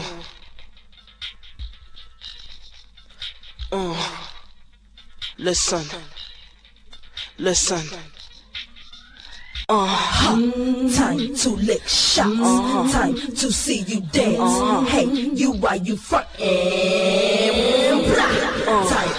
Listen. Time to lick shots. Time to see you dance. Hey, you why you frontin'? Time